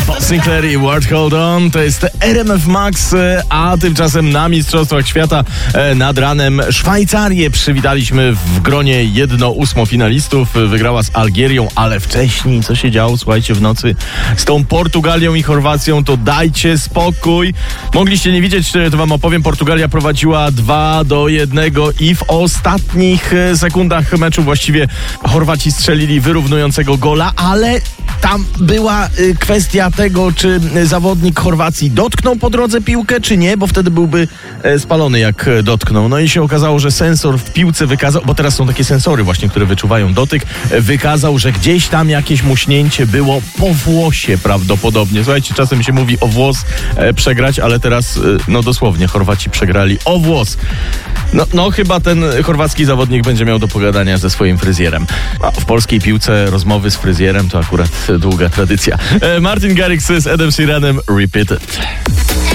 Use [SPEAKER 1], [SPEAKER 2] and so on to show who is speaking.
[SPEAKER 1] Paul Sinclair i Ward Hold On, to jest RMF Max, a tymczasem na Mistrzostwach Świata nad ranem Szwajcarię przywitaliśmy w gronie 1/8 finalistów. Wygrała z Algierią, ale wcześniej co się działo, słuchajcie, w nocy z tą Portugalią i Chorwacją, to dajcie spokój. Mogliście nie widzieć, to wam opowiem, Portugalia prowadziła 2-1 i w ostatnich sekundach meczu właściwie Chorwaci strzelili wyrównującego gola, ale tam była kwestia tego, czy zawodnik Chorwacji dotknął po drodze piłkę, czy nie, bo wtedy byłby spalony, jak dotknął. No i się okazało, że sensor w piłce wykazał, bo teraz są takie sensory właśnie, które wyczuwają dotyk, wykazał, że gdzieś tam jakieś muśnięcie było po włosie prawdopodobnie. Słuchajcie, czasem się mówi o włos przegrać, ale teraz, no dosłownie, Chorwaci przegrali o włos. No chyba ten chorwacki zawodnik będzie miał do pogadania ze swoim fryzjerem. A w polskiej piłce rozmowy z fryzjerem to akurat długa tradycja. Martin Garrix z Edem Sheeranem, Repeated.